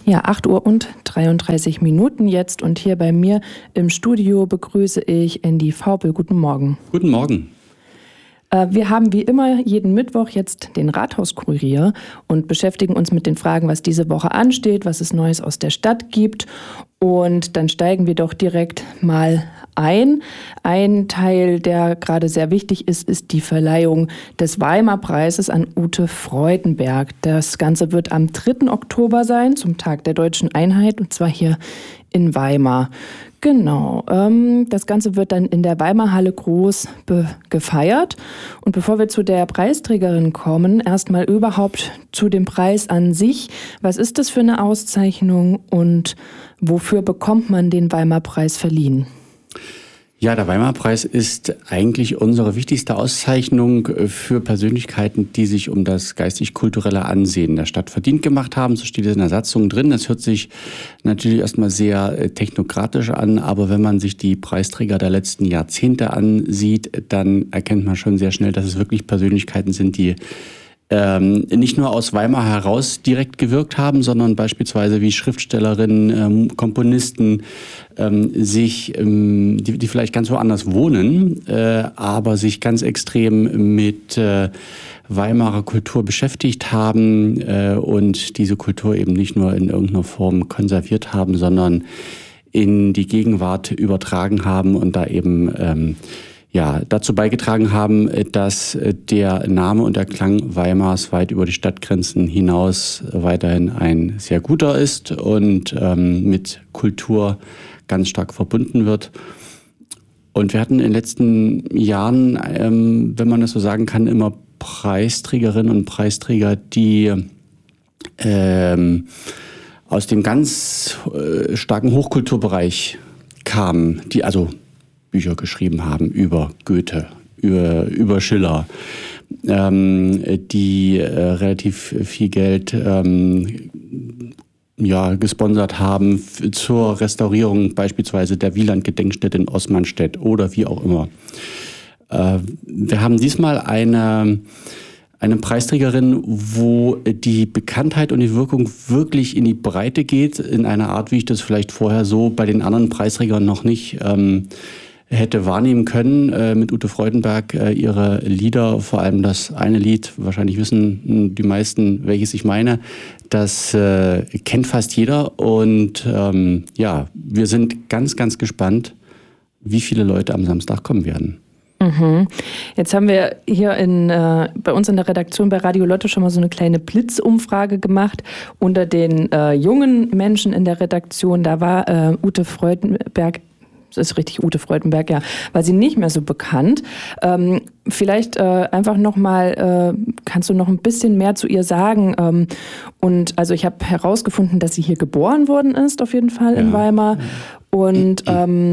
Ja, 8 Uhr und 33 Minuten jetzt und hier bei mir im Studio begrüße ich Andy Vaupel. Guten Morgen. Guten Morgen. Wir haben wie immer jeden Mittwoch jetzt den Rathauskurier und beschäftigen uns mit den Fragen, was diese Woche ansteht, was es Neues aus der Stadt gibt. Und dann steigen wir doch direkt mal ein. Ein Teil, der gerade sehr wichtig ist, ist die Verleihung des Weimar-Preises an Ute Freudenberg. Das Ganze wird am 3. Oktober sein, zum Tag der Deutschen Einheit, und zwar hier in Weimar. Genau, das Ganze wird dann in der Weimarhalle groß gefeiert. Und bevor wir zu der Preisträgerin kommen, erstmal überhaupt zu dem Preis an sich. Was ist das für eine Auszeichnung und wofür bekommt man den Weimar-Preis verliehen? Ja, der Weimar-Preis ist eigentlich unsere wichtigste Auszeichnung für Persönlichkeiten, die sich um das geistig-kulturelle Ansehen der Stadt verdient gemacht haben. So steht es in der Satzung drin. Das hört sich natürlich erstmal sehr technokratisch an, aber wenn man sich die Preisträger der letzten Jahrzehnte ansieht, dann erkennt man schon sehr schnell, dass es wirklich Persönlichkeiten sind, die nicht nur aus Weimar heraus direkt gewirkt haben, sondern beispielsweise wie Schriftstellerinnen, Komponisten, die vielleicht ganz woanders wohnen, aber sich ganz extrem mit Weimarer Kultur beschäftigt haben und diese Kultur eben nicht nur in irgendeiner Form konserviert haben, sondern in die Gegenwart übertragen haben und da eben dazu beigetragen haben, dass der Name und der Klang Weimars weit über die Stadtgrenzen hinaus weiterhin ein sehr guter ist und mit Kultur ganz stark verbunden wird. Und wir hatten in den letzten Jahren, wenn man das so sagen kann, immer Preisträgerinnen und Preisträger, die aus dem ganz starken Hochkulturbereich kamen, die also Bücher geschrieben haben über Goethe, über Schiller, die relativ viel Geld gesponsert haben zur Restaurierung beispielsweise der Wieland-Gedenkstätte in Osmanstedt oder wie auch immer. Wir haben diesmal eine Preisträgerin, wo die Bekanntheit und die Wirkung wirklich in die Breite geht, in einer Art, wie ich das vielleicht vorher so bei den anderen Preisträgern noch nicht hätte wahrnehmen können. Mit Ute Freudenberg ihre Lieder, vor allem das eine Lied, wahrscheinlich wissen die meisten, welches ich meine, das kennt fast jeder und wir sind ganz, ganz gespannt, wie viele Leute am Samstag kommen werden. Jetzt haben wir hier bei uns in der Redaktion bei Radio Lotte schon mal so eine kleine Blitzumfrage gemacht unter den jungen Menschen in der Redaktion. Da war Ute Freudenberg, das ist richtig, Ute Freudenberg, ja, war sie nicht mehr so bekannt. Vielleicht einfach nochmal, kannst du noch ein bisschen mehr zu ihr sagen? Und also ich habe herausgefunden, dass sie hier geboren worden ist, auf jeden Fall in Weimar. Und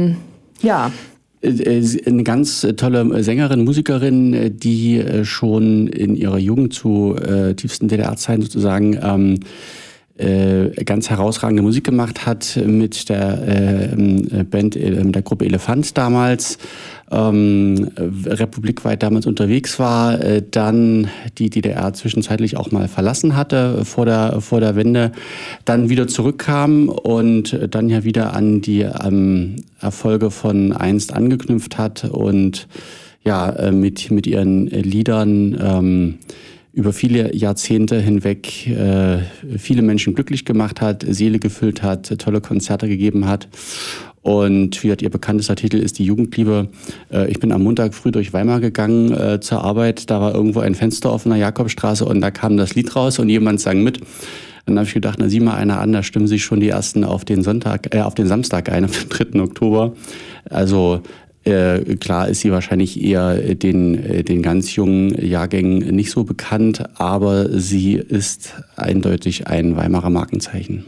eine ganz tolle Sängerin, Musikerin, die schon in ihrer Jugend zu tiefsten DDR-Zeiten sozusagen ganz herausragende Musik gemacht hat mit der Band, der Gruppe Elefant damals, republikweit damals unterwegs war, dann die DDR zwischenzeitlich auch mal verlassen hatte vor der Wende, dann wieder zurückkam und dann ja wieder an die Erfolge von einst angeknüpft hat und mit ihren Liedern über viele Jahrzehnte hinweg viele Menschen glücklich gemacht hat, Seele gefüllt hat, tolle Konzerte gegeben hat. Und wie gesagt, ihr bekanntester Titel ist Die Jugendliebe. Ich bin am Montag früh durch Weimar gegangen zur Arbeit. Da war irgendwo ein Fenster auf einer Jakobstraße und da kam das Lied raus und jemand sang mit. Dann habe ich gedacht, na sieh mal einer an, da stimmen sich schon die ersten auf den Samstag ein, am 3. Oktober. Also klar ist sie wahrscheinlich eher den ganz jungen Jahrgängen nicht so bekannt, aber sie ist eindeutig ein Weimarer Markenzeichen.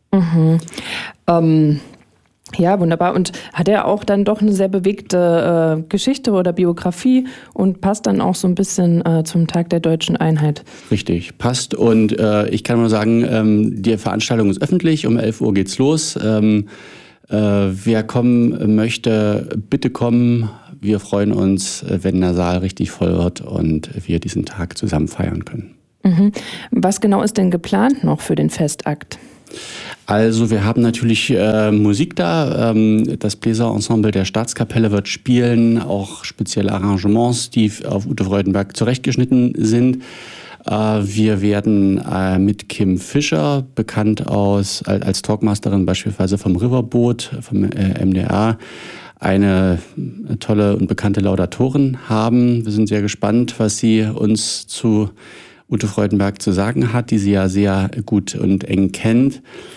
Ja, wunderbar. Und hat er auch dann doch eine sehr bewegte Geschichte oder Biografie und passt dann auch so ein bisschen zum Tag der Deutschen Einheit? Richtig, passt. Und ich kann nur sagen, die Veranstaltung ist öffentlich, um 11 Uhr geht's los. Wer kommen möchte, bitte kommen. Wir freuen uns, wenn der Saal richtig voll wird und wir diesen Tag zusammen feiern können. Was genau ist denn geplant noch für den Festakt? Also wir haben natürlich Musik da. Das Bläserensemble der Staatskapelle wird spielen, auch spezielle Arrangements, die auf Ute Freudenberg zurechtgeschnitten sind. Wir werden mit Kim Fischer, bekannt als Talkmasterin beispielsweise vom Riverboot, vom MDR, eine tolle und bekannte Laudatorin haben. Wir sind sehr gespannt, was sie uns zu Ute Freudenberg zu sagen hat, die sie ja sehr gut und eng kennt.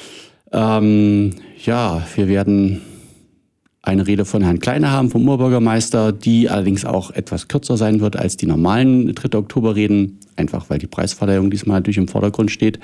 Wir werden eine Rede von Herrn Kleine haben, vom Oberbürgermeister, die allerdings auch etwas kürzer sein wird als die normalen 3. Oktoberreden, einfach weil die Preisverleihung diesmal natürlich im Vordergrund steht.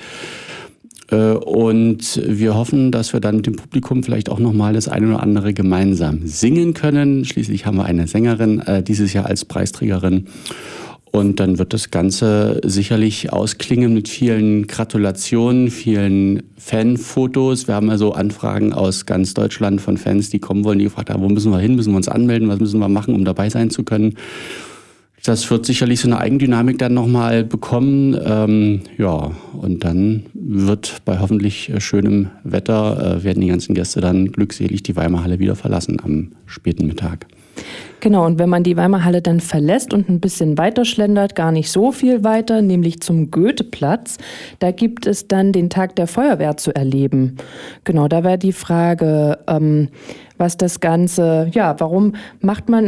Und wir hoffen, dass wir dann mit dem Publikum vielleicht auch nochmal das eine oder andere gemeinsam singen können. Schließlich haben wir eine Sängerin dieses Jahr als Preisträgerin. Und dann wird das Ganze sicherlich ausklingen mit vielen Gratulationen, vielen Fanfotos. Wir haben also Anfragen aus ganz Deutschland von Fans, die kommen wollen, die gefragt haben, wo müssen wir hin, müssen wir uns anmelden, was müssen wir machen, um dabei sein zu können. Das wird sicherlich so eine Eigendynamik dann nochmal bekommen. Und dann wird bei hoffentlich schönem Wetter, werden die ganzen Gäste dann glückselig die Weimarhalle wieder verlassen am späten Mittag. Genau, und wenn man die Weimarhalle dann verlässt und ein bisschen weiter schlendert, gar nicht so viel weiter, nämlich zum Goetheplatz, da gibt es dann den Tag der Feuerwehr zu erleben. Genau, da wäre die Frage, was das Ganze, warum macht man,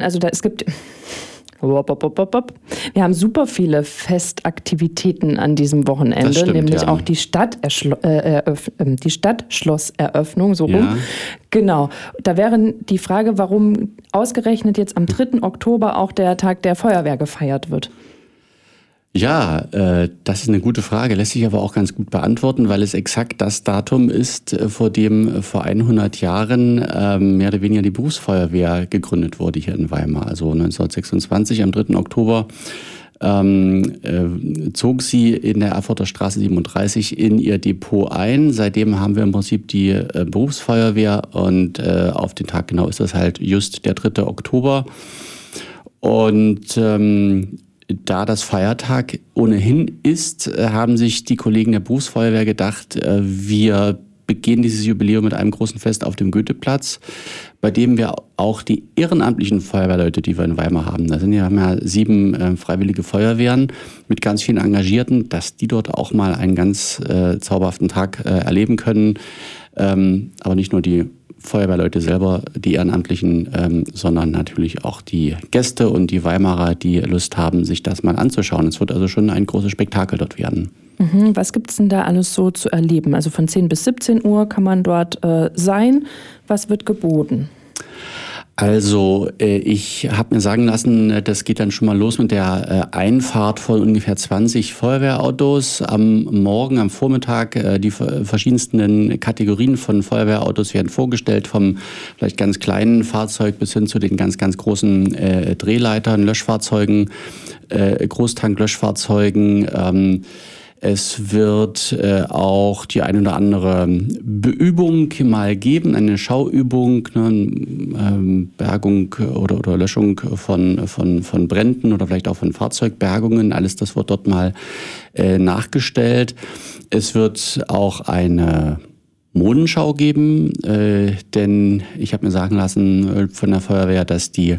wir haben super viele Festaktivitäten an diesem Wochenende, stimmt, nämlich auch die Stadtschlosseröffnung, so rum. Ja. Genau. Da wäre die Frage, warum ausgerechnet jetzt am 3. Oktober auch der Tag der Feuerwehr gefeiert wird. Ja, das ist eine gute Frage, lässt sich aber auch ganz gut beantworten, weil es exakt das Datum ist, vor dem vor 100 Jahren mehr oder weniger die Berufsfeuerwehr gegründet wurde hier in Weimar. Also 1926 am 3. Oktober zog sie in der Erfurter Straße 37 in ihr Depot ein. Seitdem haben wir im Prinzip die Berufsfeuerwehr und auf den Tag genau ist das halt just der 3. Oktober. Und da das Feiertag ohnehin ist, haben sich die Kollegen der Berufsfeuerwehr gedacht, wir begehen dieses Jubiläum mit einem großen Fest auf dem Goetheplatz, bei dem wir auch die ehrenamtlichen Feuerwehrleute, die wir in Weimar haben, da sind ja 7 freiwillige Feuerwehren mit ganz vielen Engagierten, dass die dort auch mal einen ganz zauberhaften Tag erleben können. Aber nicht nur die Feuerwehrleute selber, die Ehrenamtlichen, sondern natürlich auch die Gäste und die Weimarer, die Lust haben, sich das mal anzuschauen. Es wird also schon ein großes Spektakel dort werden. Was gibt es denn da alles so zu erleben? Also von 10 bis 17 Uhr kann man dort sein. Was wird geboten? Also ich habe mir sagen lassen, das geht dann schon mal los mit der Einfahrt von ungefähr 20 Feuerwehrautos am Morgen, am Vormittag. Die verschiedensten Kategorien von Feuerwehrautos werden vorgestellt, vom vielleicht ganz kleinen Fahrzeug bis hin zu den ganz, ganz großen Drehleitern, Löschfahrzeugen, Großtank-Löschfahrzeugen. Es wird auch die ein oder andere Beübung mal geben, eine Schauübung, Bergung oder Löschung von Bränden oder vielleicht auch von Fahrzeugbergungen. Alles das wird dort mal nachgestellt. Es wird auch eine Modenschau geben, denn ich habe mir sagen lassen von der Feuerwehr, dass die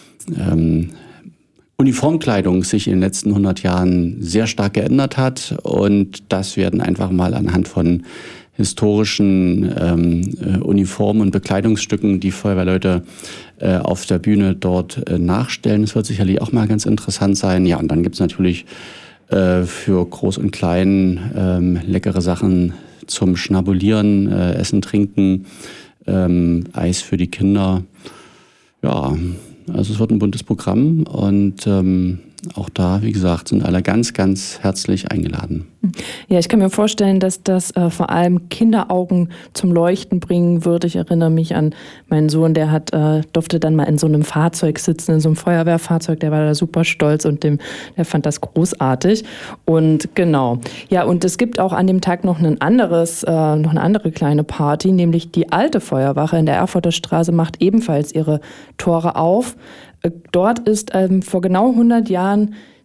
Uniformkleidung sich in den letzten 100 Jahren sehr stark geändert hat und das werden einfach mal anhand von historischen Uniformen und Bekleidungsstücken die Feuerwehrleute auf der Bühne dort nachstellen. Das wird sicherlich auch mal ganz interessant sein. Ja, und dann gibt's natürlich für Groß und Klein leckere Sachen zum Schnabulieren, Essen, Trinken, Eis für die Kinder. Ja, also es wird ein buntes Programm und auch da, wie gesagt, sind alle ganz, ganz herzlich eingeladen. Ja, ich kann mir vorstellen, dass das vor allem Kinderaugen zum Leuchten bringen wird. Ich erinnere mich an meinen Sohn, der durfte dann mal in so einem Fahrzeug sitzen, in so einem Feuerwehrfahrzeug, der war da super stolz und der fand das großartig. Und genau. Ja, und es gibt auch an dem Tag noch eine andere kleine Party, nämlich die alte Feuerwache in der Erfurter Straße macht ebenfalls ihre Tore auf. Dort ist vor genau 100 Jahren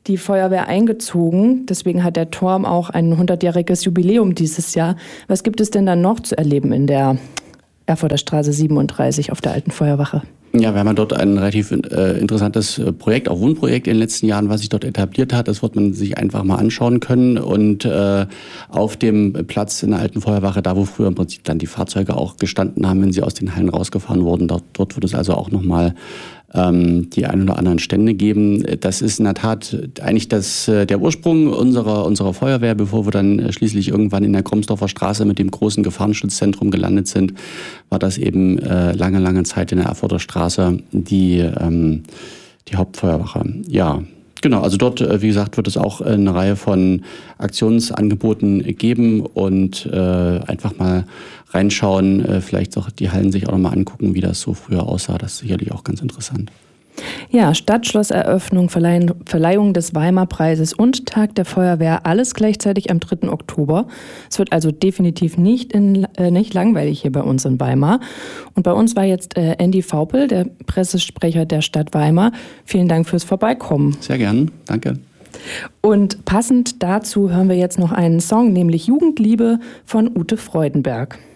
die Feuerwehr eingezogen. Deswegen hat der Turm auch ein 100-jähriges Jubiläum dieses Jahr. Was gibt es denn dann noch zu erleben in der Erfurter Straße 37 auf der alten Feuerwache? Ja, wir haben ja dort ein relativ interessantes Projekt, auch Wohnprojekt in den letzten Jahren, was sich dort etabliert hat. Das wird man sich einfach mal anschauen können. Und auf dem Platz in der alten Feuerwache, da wo früher im Prinzip dann die Fahrzeuge auch gestanden haben, wenn sie aus den Hallen rausgefahren wurden, dort wird es also auch nochmal die ein oder anderen Stände geben. Das ist in der Tat eigentlich der Ursprung unserer Feuerwehr, bevor wir dann schließlich irgendwann in der Kromsdorfer Straße mit dem großen Gefahrenschutzzentrum gelandet sind, war das eben lange Zeit in der Erfurter Straße die Hauptfeuerwache. Ja, genau, also dort, wie gesagt, wird es auch eine Reihe von Aktionsangeboten geben und einfach mal reinschauen, vielleicht auch die Hallen sich auch nochmal angucken, wie das so früher aussah. Das ist sicherlich auch ganz interessant. Ja, Stadtschlosseröffnung, Verleihung des Weimar-Preises und Tag der Feuerwehr, alles gleichzeitig am 3. Oktober. Es wird also definitiv nicht langweilig hier bei uns in Weimar. Und bei uns war jetzt Andy Vaupel, der Pressesprecher der Stadt Weimar. Vielen Dank fürs Vorbeikommen. Sehr gern, danke. Und passend dazu hören wir jetzt noch einen Song, nämlich Jugendliebe von Ute Freudenberg.